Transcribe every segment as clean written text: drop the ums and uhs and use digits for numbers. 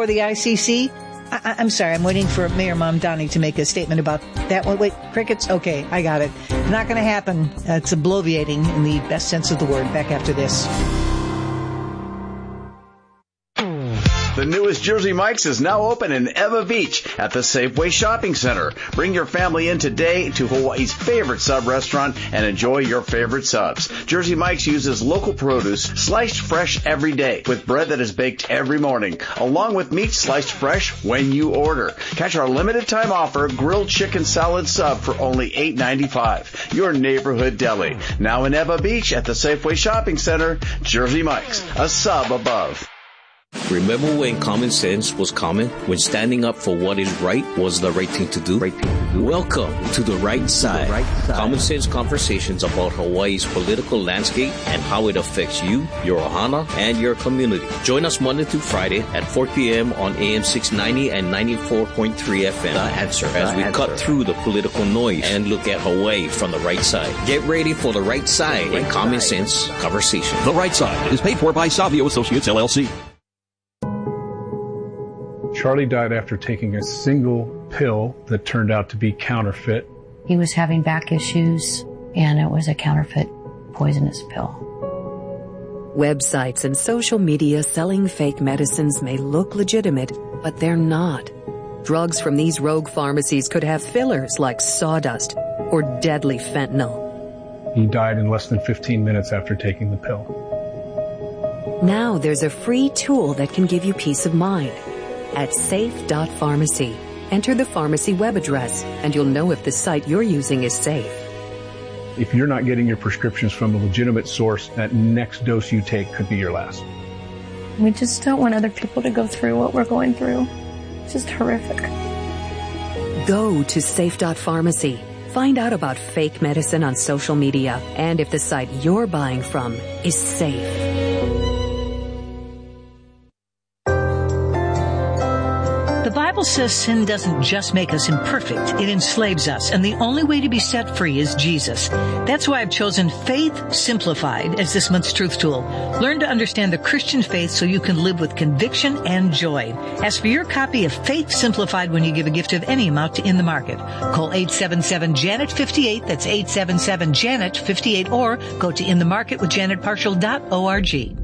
before the ICC? I'm sorry, I'm waiting for Mayor Mamdani to make a statement about that one. Wait, crickets? Okay, I got it. Not going to happen. It's bloviating in the best sense of the word. Back after this. The newest Jersey Mike's is now open in Eva Beach at the Safeway Shopping Center. Bring your family in today to Hawaii's favorite sub restaurant and enjoy your favorite subs. Jersey Mike's uses local produce sliced fresh every day with bread that is baked every morning, along with meat sliced fresh when you order. Catch our limited time offer, grilled chicken salad sub for only $8.95. Your neighborhood deli. Now in Eva Beach at the Safeway Shopping Center. Jersey Mike's, a sub above. Remember when common sense was common? When standing up for what is right was the right thing to do? Welcome to The Right Side. Common sense conversations about Hawaii's political landscape and how it affects you, your ohana, and your community. Join us Monday through Friday at 4 p.m. on AM 690 and 94.3 FM. The Answer. As we cut through the political noise and look at Hawaii from the right side. Get ready for The Right Side and Common Sense Conversation. The Right Side is paid for by Savio Associates, LLC. Charlie died after taking a single pill that turned out to be counterfeit. He was having back issues, and it was a counterfeit poisonous pill. Websites and social media selling fake medicines may look legitimate, but they're not. Drugs from these rogue pharmacies could have fillers like sawdust or deadly fentanyl. He died in less than 15 minutes after taking the pill. Now there's a free tool that can give you peace of mind. At safe.pharmacy, enter the pharmacy web address, and you'll know if the site you're using is safe. If you're not getting your prescriptions from a legitimate source, that next dose you take could be your last. We just don't want other people to go through what we're going through. It's just horrific. Go to safe.pharmacy. Find out about fake medicine on social media and if the site you're buying from is safe. The Bible says sin doesn't just make us imperfect, it enslaves us, and the only way to be set free is Jesus. That's why I've chosen Faith Simplified as this month's truth tool. Learn to understand the Christian faith so you can live with conviction and joy. Ask for your copy of Faith Simplified when you give a gift of any amount to In the Market. Call 877-JANET-58, that's 877-JANET-58, or go to inthemarketwithjanetparshall.org.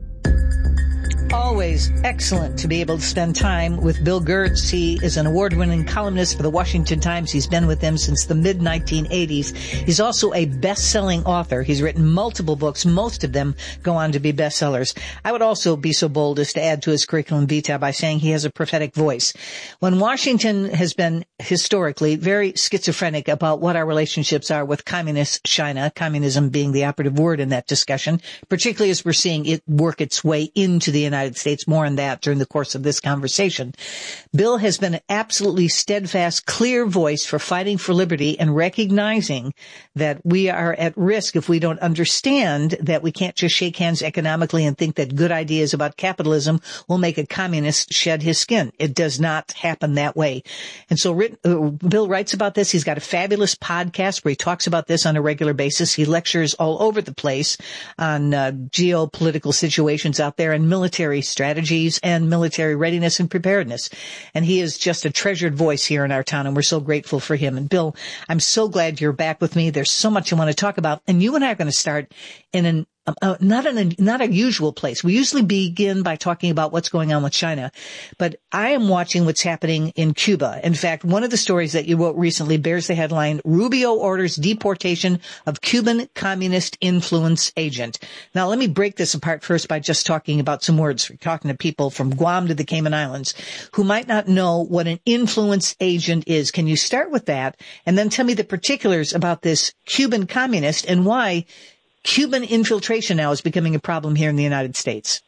Always excellent to be able to spend time with Bill Gertz. He is an award-winning columnist for the Washington Times. He's been with them since the mid-1980s. He's also a best-selling author. He's written multiple books. Most of them go on to be bestsellers. I would also be so bold as to add to his curriculum vitae by saying he has a prophetic voice. When Washington has been historically very schizophrenic about what our relationships are with communist China, communism being the operative word in that discussion, particularly as we're seeing it work its way into the United States. More on that during the course of this conversation. Bill has been an absolutely steadfast, clear voice for fighting for liberty and recognizing that we are at risk if we don't understand that we can't just shake hands economically and think that good ideas about capitalism will make a communist shed his skin. It does not happen that way. And so Bill writes about this. He's got a fabulous podcast where he talks about this on a regular basis. He lectures all over the place on geopolitical situations out there and military strategies and military readiness and preparedness. And he is just a treasured voice here in our town, and we're so grateful for him. And Bill, I'm so glad you're back with me. There's so much I want to talk about. And you and I are going to start in not a usual place. We usually begin by talking about what's going on with China, but I am watching what's happening in Cuba. In fact, one of the stories that you wrote recently bears the headline, Rubio orders deportation of Cuban communist influence agent. Now, let me break this apart first by just talking about some words. We're talking to people from Guam to the Cayman Islands who might not know what an influence agent is. Can you start with that and then tell me the particulars about this Cuban communist and why Cuban infiltration now is becoming a problem here in the United States?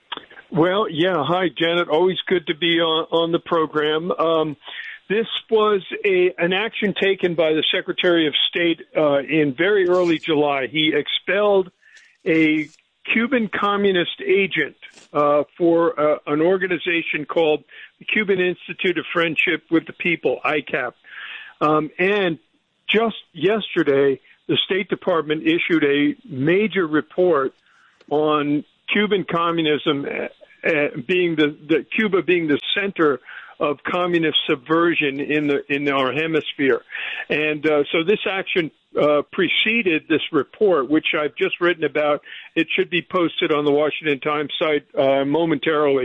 Well, yeah. Hi, Janet. Always good to be on the program. This was an action taken by the Secretary of State in very early July. He expelled a Cuban communist agent for an organization called the Cuban Institute of Friendship with the People, ICAP. And just yesterday, the State Department issued a major report on Cuban communism Cuba being the center of communist subversion in our hemisphere. And so this action preceded this report, which I've just written about. It should be posted on the Washington Times site momentarily.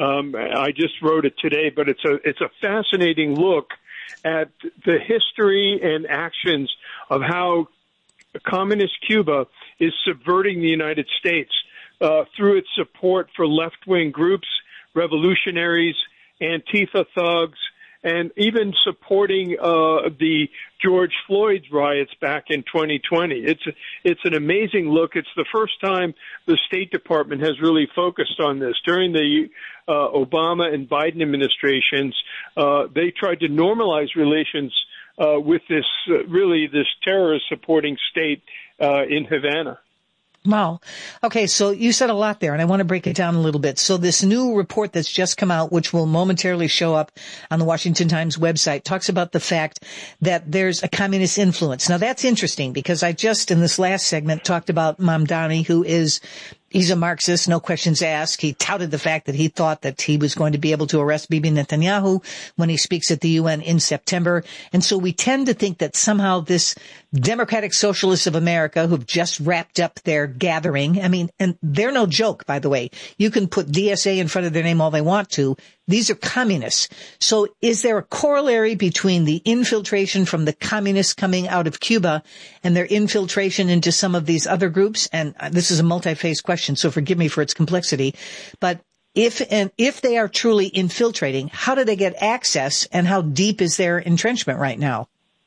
I just wrote it today, but it's a fascinating look at the history and actions of how communist Cuba is subverting the United States through its support for left-wing groups, revolutionaries, Antifa thugs, and even supporting the George Floyd riots back in 2020. It's an amazing look. It's the first time the State Department has really focused on this. During the Obama and Biden administrations, they tried to normalize relations with this terrorist supporting state in Havana. Wow. Okay, so you said a lot there, and I want to break it down a little bit. So this new report that's just come out, which will momentarily show up on the Washington Times website, talks about the fact that there's a communist influence. Now, that's interesting because I just, in this last segment, talked about Mamdani, he's a Marxist, no questions asked. He touted the fact that he thought that he was going to be able to arrest Bibi Netanyahu when he speaks at the UN in September. And so we tend to think that somehow this Democratic Socialists of America, who've just wrapped up their gathering, and they're no joke, by the way. You can put DSA in front of their name all they want to. These are communists. So is there a corollary between the infiltration from the communists coming out of Cuba and their infiltration into some of these other groups? And this is a multi-phase question, so forgive me for its complexity. But if they are truly infiltrating, how do they get access, and how deep is their entrenchment right now?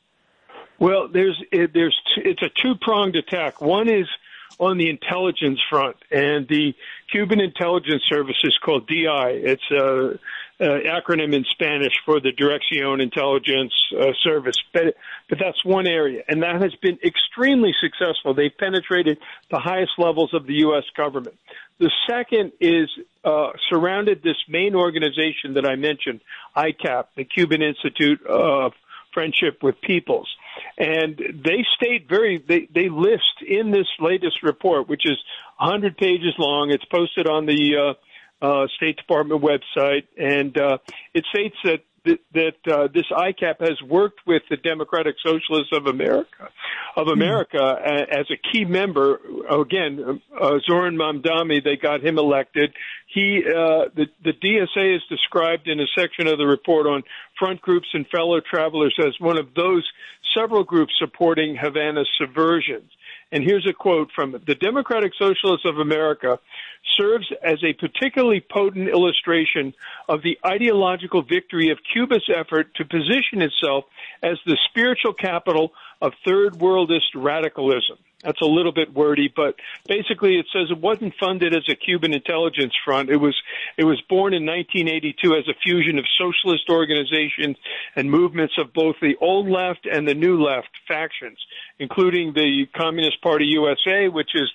Well, it's a two-pronged attack. One is on the intelligence front, and the Cuban intelligence service is called DI. It's an acronym in Spanish for the Dirección Intelligence Service. But that's one area, and that has been extremely successful. They've penetrated the highest levels of the U.S. government. The second is surrounded this main organization that I mentioned, ICAP, the Cuban Institute of Friendship with Peoples. And they state they list in this latest report, which is 100 pages long. It's posted on the State Department website, and it states that this ICAP has worked with the Democratic Socialists of America as a key member. Again, Zoran Mamdani, they got him elected. The DSA is described in a section of the report on front groups and fellow travelers as one of those several groups supporting Havana's subversions. And here's a quote from it. The Democratic Socialists of America serves as a particularly potent illustration of the ideological victory of Cuba's effort to position itself as the spiritual capital of third worldist radicalism. That's a little bit wordy, but basically it says it wasn't funded as a Cuban intelligence front. It was born in 1982 as a fusion of socialist organizations and movements of both the old left and the new left factions, including the Communist Party USA, which is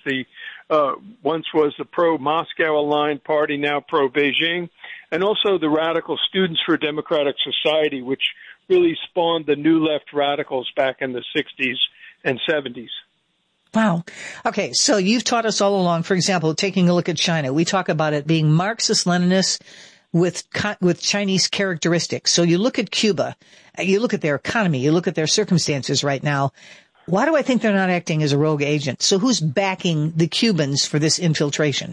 once was the pro-Moscow aligned party, now pro-Beijing, and also the Radical Students for Democratic Society, which really spawned the new left radicals back in the 60s and 70s. Wow. Okay, so you've taught us all along, for example, taking a look at China, we talk about it being Marxist-Leninist with Chinese characteristics. So you look at Cuba, you look at their economy, you look at their circumstances right now. Why do I think they're not acting as a rogue agent? So who's backing the Cubans for this infiltration?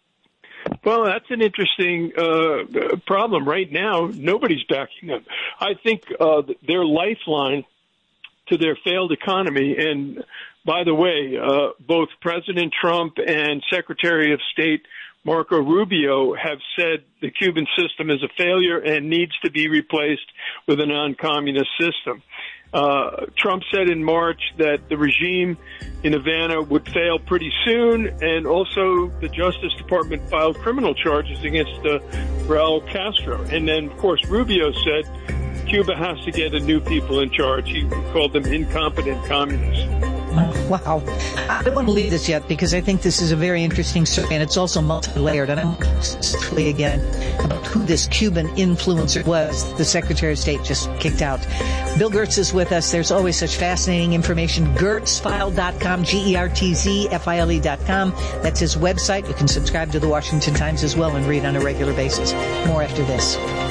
Well, that's an interesting problem. Right now, nobody's backing them. I think their lifeline to their failed economy, and by the way, both President Trump and Secretary of State Marco Rubio have said the Cuban system is a failure and needs to be replaced with a non-communist system. Trump said in March that the regime in Havana would fail pretty soon, and also the Justice Department filed criminal charges against Raul Castro. And then, of course, Rubio said Cuba has to get a new people in charge. He called them incompetent communists. Wow. I don't want to leave this yet because I think this is a very interesting story, and it's also multi-layered. And I'm specifically again about who this Cuban influencer was the Secretary of State just kicked out. Bill Gertz is with us. There's always such fascinating information. GertzFile.com, GertzFile.com. That's his website. You can subscribe to the Washington Times as well and read on a regular basis. More after this.